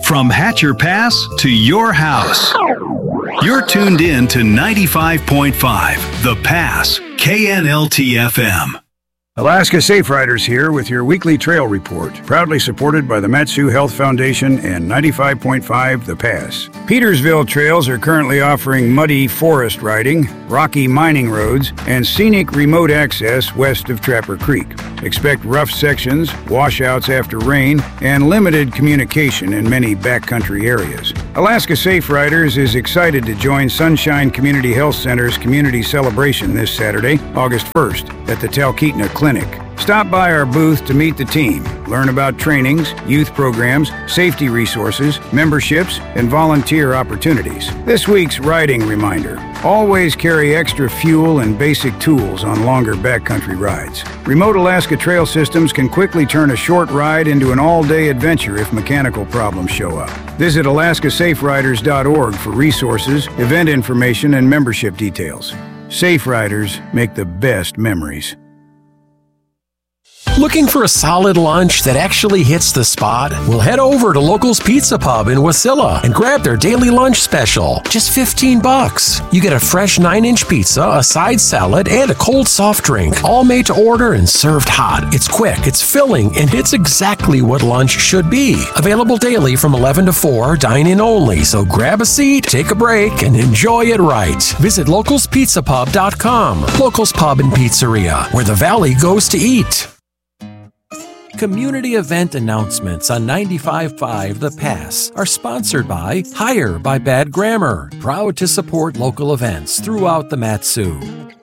From Hatcher Pass to your house. You're tuned in to 95.5 The Pass, KNLT-FM. Alaska Safe Riders here with your weekly trail report, proudly supported by the Mat-Su Health Foundation and 95.5 The Pass. Petersville trails are currently offering muddy forest riding, rocky mining roads, and scenic remote access west of Trapper Creek. Expect rough sections, washouts after rain, and limited communication in many backcountry areas. Alaska Safe Riders is excited to join Sunshine Community Health Center's Community Celebration this Saturday, August 1st, at the Talkeetna Clinic. Stop by our booth to meet the team, learn about trainings, youth programs, safety resources, memberships, and volunteer opportunities. This week's riding reminder: always carry extra fuel and basic tools on longer backcountry rides. Remote Alaska Trail Systems can quickly turn a short ride into an all-day adventure if mechanical problems show up. Visit alaskasaferiders.org for resources, event information, and membership details. Safe Riders make the best memories. Looking for a solid lunch that actually hits the spot? Well, head over to Locals Pizza Pub in Wasilla and grab their daily lunch special. Just $15. You get a fresh 9-inch pizza, a side salad, and a cold soft drink, all made to order and served hot. It's quick, it's filling, and it's exactly what lunch should be. Available daily from 11 to 4, dine-in only, so grab a seat, take a break, and enjoy it right. Visit localspizzapub.com. Locals Pub and Pizzeria, where the Valley goes to eat. Community event announcements on 95.5 The Pass are sponsored by Hire by Bad Grammar, proud to support local events throughout the Mat-Su.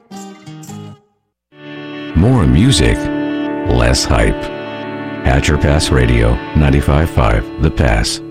More music, less hype. Hatcher Pass Radio, 95.5 The Pass.